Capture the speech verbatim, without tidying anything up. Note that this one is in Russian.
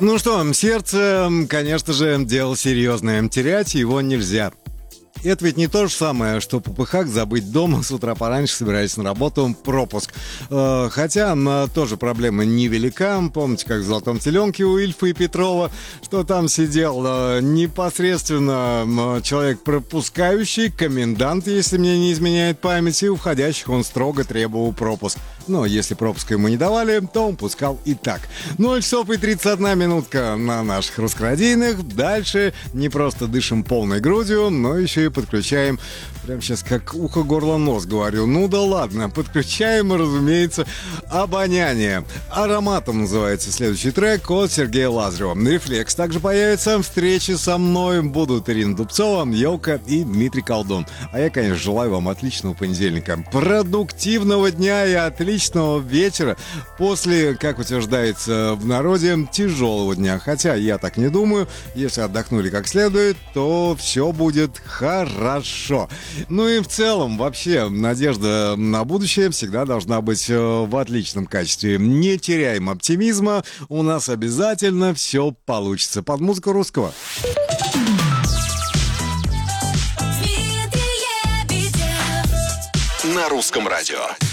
Ну что, сердце, конечно же, дело серьезное. Терять его нельзя. Это ведь не то же самое, что попыхак забыть дома с утра пораньше, собираясь на работу, пропуск. Э, хотя э, тоже проблема невелика. Помните, как в «Золотом теленке» у Ильфа и Петрова, что там сидел э, непосредственно э, человек пропускающий, комендант, если мне не изменяет память, и у входящих он строго требовал пропуск. Но если пропуска ему не давали, то он пускал и так. ноль часов и тридцать одна минутка на наших русскородийных. Дальше не просто дышим полной грудью, но еще и подключаем, прям сейчас как ухо, горло, нос говорю. Ну да ладно, подключаем, разумеется, обоняние. «Ароматом» называется следующий трек от Сергея Лазарева. «Рефлекс» также появится. Встречи со мной будут Ирина Дубцова, Йока и Дмитрий Колдун. А я, конечно, желаю вам отличного понедельника, продуктивного дня и отличного вечера после, как утверждается в народе, тяжелого дня. Хотя я так не думаю. Если отдохнули как следует, то все будет хорошо. Ну и в целом, вообще, надежда на будущее всегда должна быть в отличном качестве. Не теряем оптимизма, у нас обязательно все получится. Под музыку русского. На русском радио.